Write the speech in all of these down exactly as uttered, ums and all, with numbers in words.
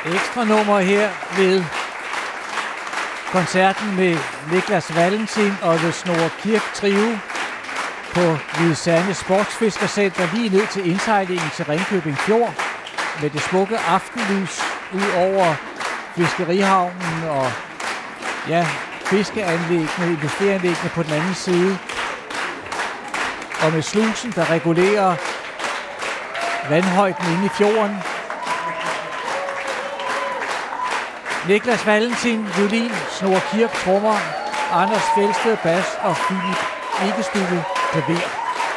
Ekstra nummer her ved koncerten med Niklas Valentin og The Snor Kirk Trio på Hvide Sande Sportsfiskercenter lige ned til indsejlingen til Ringkøbing Fjord med det smukke aftenlys ud over fiskerihavnen og ja, fiskeanlæggene, industrianlæggene på den anden side. Og med slusen, der regulerer vandhøjden inde i fjorden. Niklas Valentin, violin, Snor Kirk, trommer, Anders Felsted, bas og Philip Ikkestube, klaver.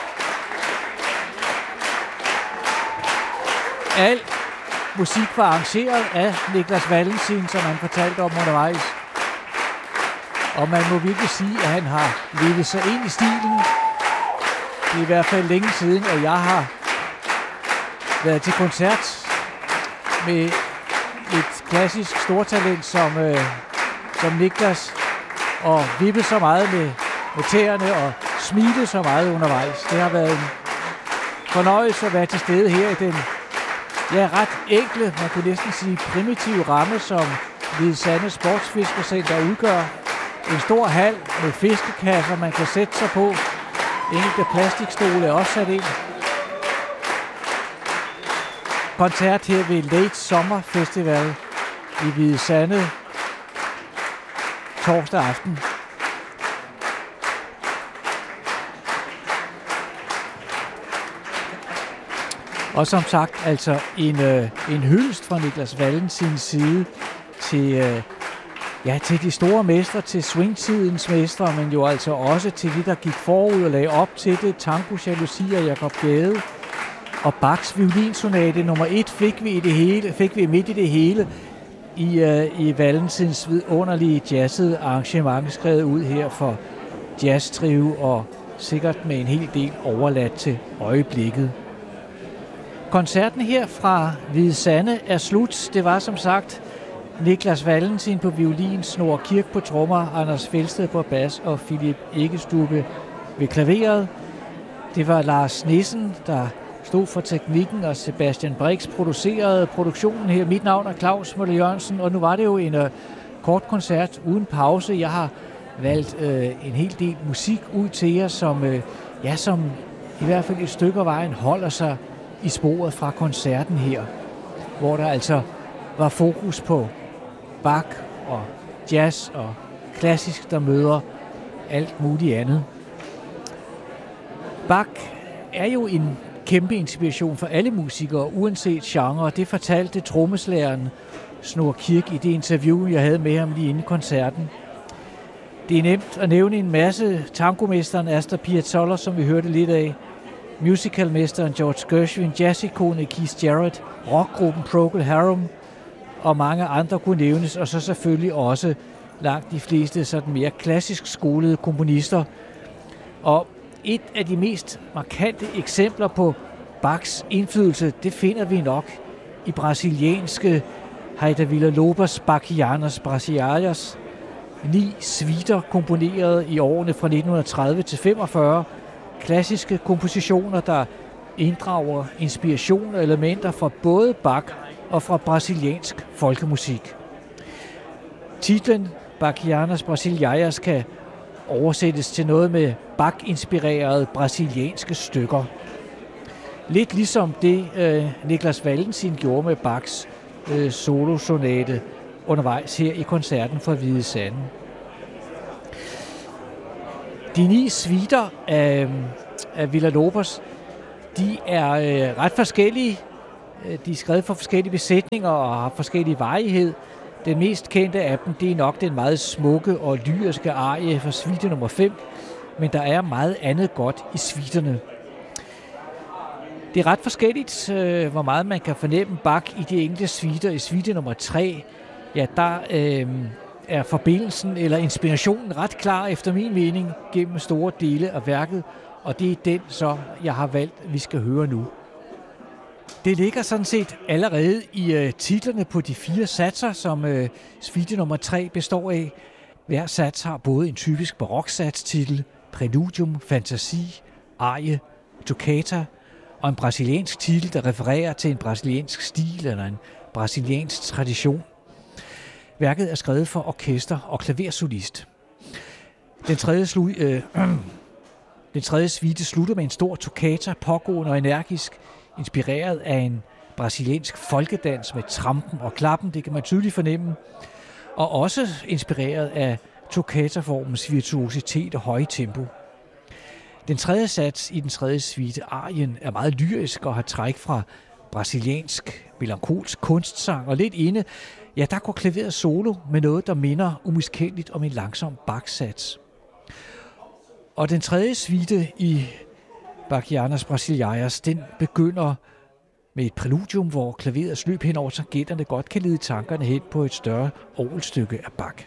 Al musik var arrangeret af Niklas Valentin, som han fortalte om undervejs. Og man må virkelig sige, at han har levet sig ind i stilen. Det er i hvert fald længe siden, at jeg har været til koncert med et klassisk stortalent som, øh, som Niklas, og vippet så meget med, med tæerne og smilet så meget undervejs. Det har været en fornøjelse at være til stede her i den ja, ret enkle, man kunne næsten sige primitive ramme, som Hvide Sande Sportsfiskercenter udgør. En stor hal med fiskekasser, man kan sætte sig på. Enkelte plastikstole er også sat ind. Koncert her ved Late Summer Festival i Hvide Sande torsdag aften. Og som sagt, altså en, øh, en hyldest fra Niklas Valentins side til, øh, ja, til de store mestre, til swingtidens mestre, men jo altså også til de, der gik forud og lagde op til det. Tango, Jalousi og Jacob Gade. Og Bachs violinsonate nummer et fik vi i det hele, fik vi midt i det hele i, øh, i Valentins vidunderlige jazzede arrangement, skrevet ud her for jazztrio og sikkert med en hel del overladt til øjeblikket. Koncerten her fra Hvide Sande er slut. Det var som sagt Niklas Valentin på violin, Snor Kirk på trommer, Anders Felsted på bas og Philip Ikkestube ved klaveret. Det var Lars Nissen, der stod for teknikken, og Sebastian Brix producerede produktionen her. Mit navn er Claus Møller Jørgensen, og nu var det jo en uh, kort koncert uden pause. Jeg har valgt uh, en hel del musik ud til jer, som, uh, ja, som i hvert fald et stykke af vejen holder sig i sporet fra koncerten her, hvor der altså var fokus på Bach og jazz og klassisk, der møder alt muligt andet. Bach er jo en kæmpe inspiration for alle musikere, uanset genre. Det fortalte trommeslageren Snor Kirk i det interview, jeg havde med ham lige inden koncerten. Det er nemt at nævne en masse. Tangomesteren Astor Piazzolla, som vi hørte lidt af, musicalmesteren George Gershwin, jazzikonet Keith Jarrett, rockgruppen Procol Harum og mange andre kunne nævnes, og så selvfølgelig også langt de fleste sådan mere klassisk skolede komponister. Og et af de mest markante eksempler på Bachs indflydelse, det finder vi nok i brasilianske Heitor Villa-Lobos Bachianas Brasileiras. Ni suiter komponeret i årene fra nitten tredive til femogfyrre. Klassiske kompositioner, der inddrager inspiration og elementer fra både Bach og fra brasiliansk folkemusik. Titlen Bachianas Brasileiras kan oversættes til noget med Bach-inspirerede brasilianske stykker. Lidt ligesom det øh, Niklas Valentin gjorde med Bachs øh, solosonate undervejs her i koncerten fra Hvide Sande. De ni suiter af, af Villa-Lobos, de er øh, ret forskellige. De er skrevet for forskellige besætninger og har forskellige varighed. Den mest kendte af dem, det er nok den meget smukke og lyriske arie fra suite nummer fem, men der er meget andet godt i suiterne. Det er ret forskelligt, øh, hvor meget man kan fornemme Bach i de enkelte suiter. I suite nummer tre, ja, der øh, er forbindelsen eller inspirationen ret klar efter min mening gennem store dele af værket, og det er den, så jeg har valgt, vi skal høre nu. Det ligger sådan set allerede i øh, titlerne på de fire satser, som øh, suite nummer tre består af. Hver sats har både en typisk baroksatstitel, præludium, fantasi, arie, toccata og en brasiliansk titel, der refererer til en brasiliansk stil eller en brasiliansk tradition. Værket er skrevet for orkester og klaversolist. Den tredje, slu- øh, den tredje suite slutter med en stor toccata, pågående og energisk, inspireret af en brasiliansk folkedans med trampen og klappen, det kan man tydeligt fornemme, og også inspireret af toccata-formens virtuositet og høje tempo. Den tredje sats i den tredje suite, arien, er meget lyrisk og har træk fra brasiliansk, melankolsk kunstsang, og lidt inde, ja, der går klaveret solo med noget, der minder umiskendeligt om en langsom Bach-sats. Og den tredje suite i Bachianas Brasiliaias, den begynder med et præludium, hvor klaverets løb hen over tangenterne godt kan lede tankerne hen på et større orgelstykke af Bach.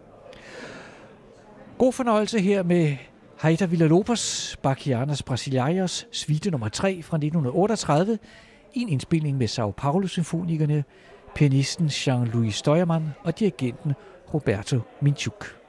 God fornøjelse her med Haydn Villa-Lobos Bachianas Brasiliaias, suite nummer tre fra nitten otteogtredive, i en indspilning med Sao Paulo-symfonikerne, pianisten Jean-Louis Steuermann og dirigenten Roberto Minchuk.